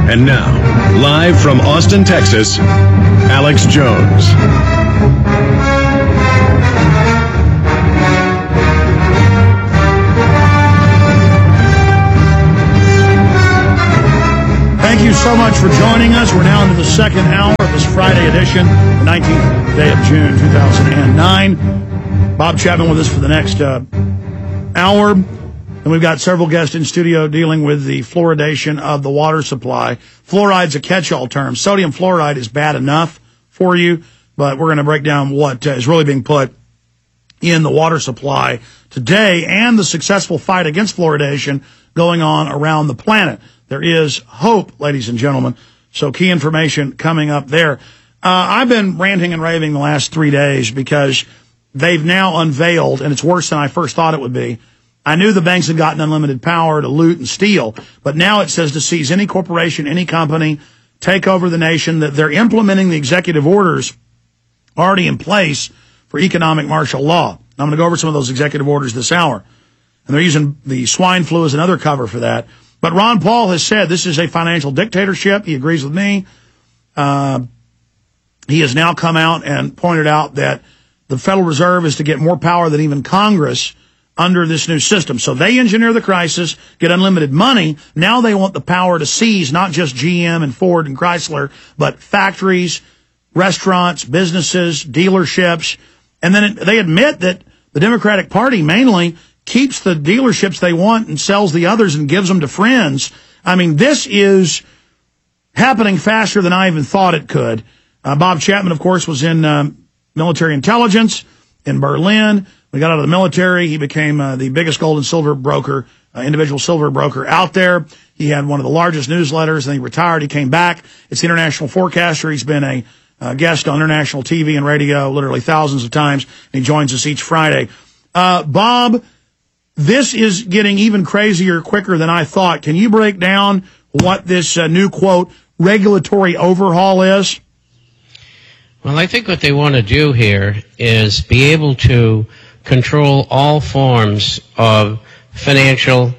And now, live from Austin, Texas, Alex Jones. Thank you so much for joining us. We're now into the second hour of this Friday edition, the 19th day of June, 2009. Bob Chapman with us for the next hour. And we've got several guests in studio dealing with the fluoridation of the water supply. Fluoride's a catch-all term. Sodium fluoride is bad enough for you, but we're going to break down what is really being put in the water supply today and the successful fight against fluoridation going on around the planet. There is hope, ladies and gentlemen. So key information coming up there. I've been ranting and raving the last 3 days because they've now unveiled, and it's worse than I first thought it would be. I knew the banks had gotten unlimited power to loot and steal, but now it says to seize any corporation, any company, take over the nation, that they're implementing the executive orders already in place for economic martial law. I'm going to go over some of those executive orders this hour. And they're using the swine flu as another cover for that. But Ron Paul has said this is a financial dictatorship. He agrees with me. He has now come out and pointed out that the Federal Reserve is to get more power than even Congress under this new system. So they engineer the crisis, get unlimited money. Now they want the power to seize not just GM and Ford and Chrysler, but factories, restaurants, businesses, dealerships. And then they admit that the Democratic Party mainly keeps the dealerships they want and sells the others and gives them to friends. I mean, this is happening faster than I even thought it could. Bob Chapman, of course, was in military intelligence in Berlin. We got out of the military. He became the biggest gold and silver broker, individual silver broker out there. He had one of the largest newsletters, and he retired. He came back. It's the International Forecaster. He's been a guest on international TV and radio literally thousands of times, and he joins us each Friday. Bob, this is getting even crazier quicker than I thought. Can you break down what this new, quote, regulatory overhaul is? Well, I think what they want to do here is be able to control all forms of financial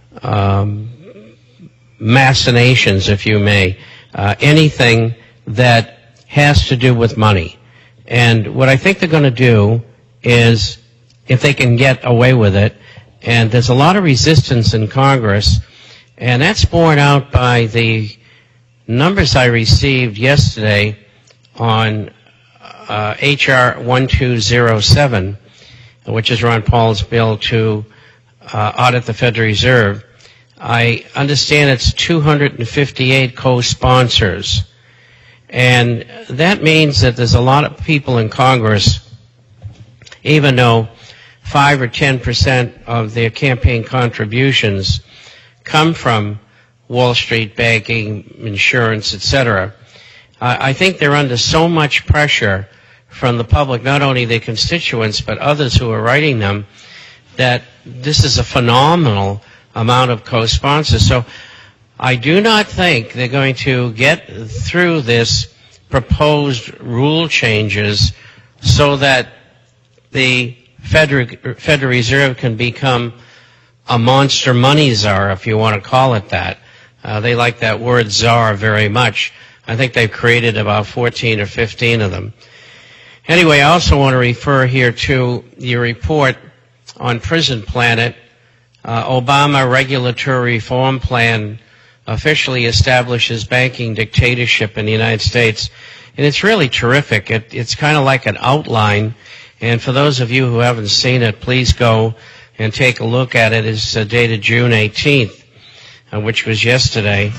machinations, if you may, anything that has to do with money. And what I think they're going to do is, if they can get away with it, and there's a lot of resistance in Congress, and that's borne out by the numbers I received yesterday on H.R. 1207, which is Ron Paul's bill to audit the Federal Reserve. I understand it's 258 co-sponsors. And that means that there's a lot of people in Congress, even though 5 or 10% of their campaign contributions come from Wall Street, banking, insurance, etc. I think they're under so much pressure from the public, not only their constituents, but others who are writing them, that this is a phenomenal amount of co-sponsors. So I do not think they're going to get through this proposed rule changes so that the Federal Reserve can become a monster money czar, if you want to call it that. They like that word czar very much. I think they've created about 14 or 15 of them. Anyway, I also want to refer here to your report on Prison Planet. Obama Regulatory Reform Plan officially establishes banking dictatorship in the United States. And it's really terrific. It's kind of like an outline. And for those of you who haven't seen it, please go and take a look at it. It's dated June 18th, which was yesterday.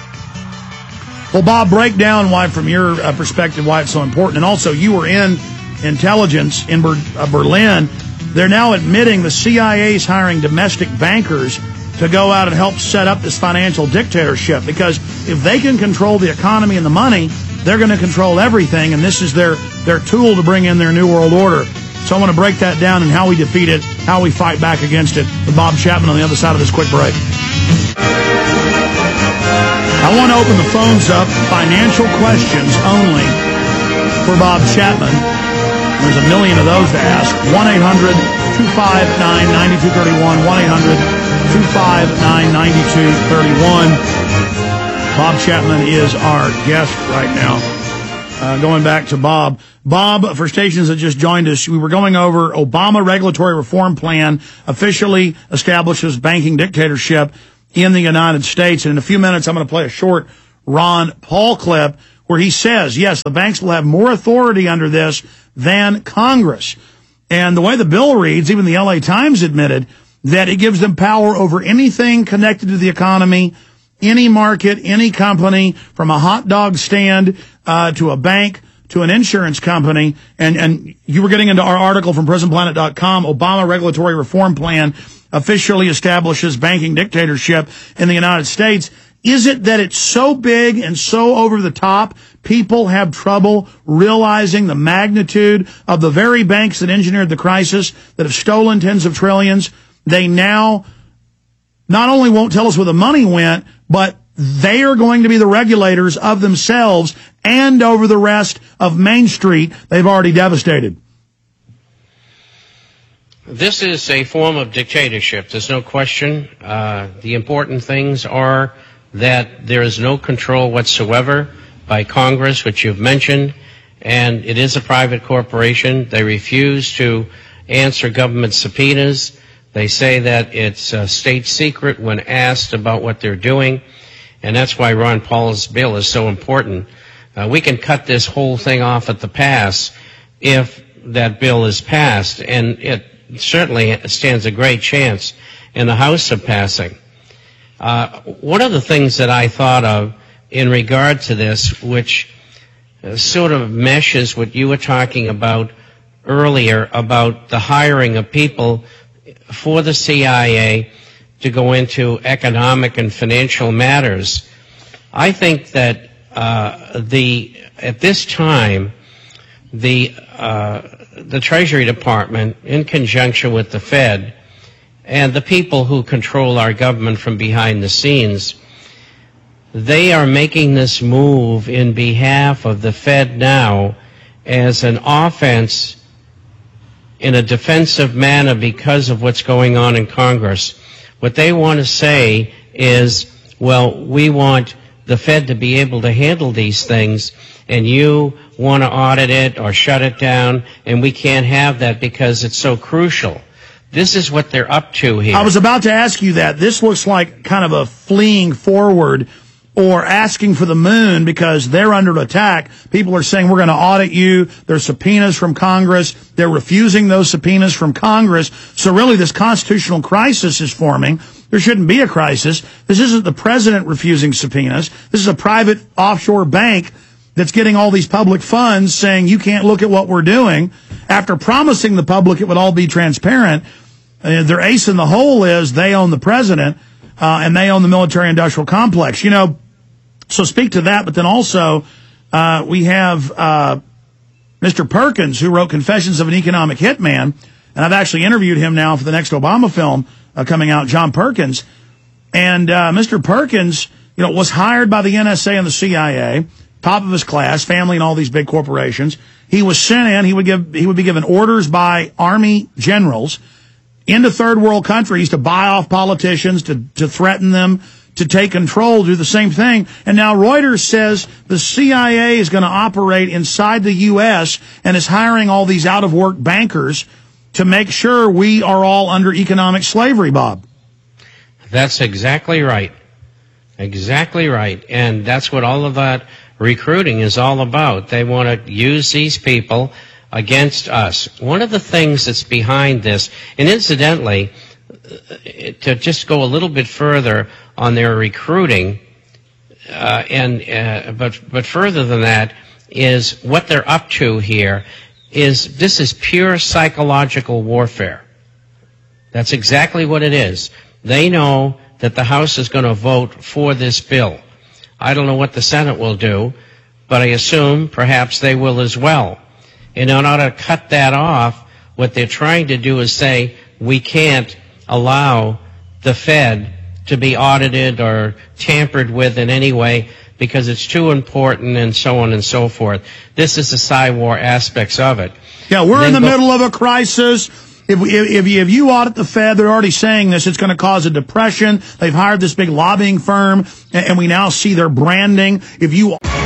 Well, Bob, break down why, from your perspective, why it's so important. And also, you were in intelligence in Berlin. They're now admitting the CIA is hiring domestic bankers to go out and help set up this financial dictatorship, because if they can control the economy and the money, they're going to control everything, and this is their tool to bring in their new world order. So I want to break that down and how we defeat it, how we fight back against it, with Bob Chapman on the other side of this quick break. I want to open the phones up, financial questions only, for Bob Chapman. There's a million of those to ask. 1-800-259-9231, 1-800-259-9231. Bob Chapman is our guest right now. Going back to Bob. Bob, for stations that just joined us, we were going over Obama regulatory reform plan officially establishes banking dictatorship in the United States. And in a few minutes, I'm going to play a short Ron Paul clip where he says, yes, the banks will have more authority under this than Congress. And the way the bill reads, even the LA Times admitted that it gives them power over anything connected to the economy, any market, any company, from a hot dog stand to a bank to an insurance company. And you were getting into our article from PrisonPlanet.com, Obama regulatory reform plan officially establishes banking dictatorship in the United States. Is it that it's so big and so over the top, people have trouble realizing the magnitude of the very banks that engineered the crisis, that have stolen tens of trillions? They now not only won't tell us where the money went, but they are going to be the regulators of themselves and over the rest of Main Street they've already devastated. This is a form of dictatorship. There's no question. The important things are that there is no control whatsoever by Congress, which you've mentioned, and it is a private corporation. They refuse to answer government subpoenas. They say that it's a state secret when asked about what they're doing, and that's why Ron Paul's bill is so important. We can cut this whole thing off at the pass if that bill is passed, and it certainly stands a great chance in the House of passing. One of the things that I thought of in regard to this, which sort of meshes what you were talking about earlier about the hiring of people for the CIA to go into economic and financial matters. I think that at this time, the Treasury Department, in conjunction with the Fed, and the people who control our government from behind the scenes, they are making this move in behalf of the Fed now as an offense in a defensive manner because of what's going on in Congress. What they want to say is, well, we want the Fed to be able to handle these things, and you want to audit it or shut it down, and we can't have that because it's so crucial. This is what they're up to here. I was about to ask you that. This looks like kind of a fleeing forward or asking for the moon because they're under attack. People are saying, we're going to audit you. There's subpoenas from Congress. They're refusing those subpoenas from Congress. So really this constitutional crisis is forming. There shouldn't be a crisis. This isn't the president refusing subpoenas. This is a private offshore bank that's getting all these public funds saying you can't look at what we're doing after promising the public it would all be transparent. Their ace in the hole is they own the president and they own the military-industrial complex. You know, so speak to that, but then also we have Mr. Perkins, who wrote Confessions of an Economic Hitman, and I've actually interviewed him now for the next Obama film coming out, John Perkins. And Mr. Perkins, you know, was hired by the NSA and the CIA, top of his class, family and all these big corporations. He was sent in. He would be given orders by Army generals into third world countries to buy off politicians, to threaten them, to take control, do the same thing. And now Reuters says the CIA is going to operate inside the U.S. and is hiring all these out-of-work bankers to make sure we are all under economic slavery, Bob. That's exactly right. Exactly right. And that's what all of that recruiting is all about. They want to use these people against us. One of the things that's behind this, and incidentally, to just go a little bit further on their recruiting, but further than that, is what they're up to here is this is pure psychological warfare. That's exactly what it is. They know that the House is going to vote for this bill. I don't know what the Senate will do, but I assume perhaps they will as well. And in order to cut that off, what they're trying to do is say, we can't allow the Fed to be audited or tampered with in any way because it's too important and so on and so forth. This is the Psy-War aspects of it. Yeah, we're in the middle of a crisis. If you audit the Fed, they're already saying this, it's going to cause a depression. They've hired this big lobbying firm, and we now see their branding. If you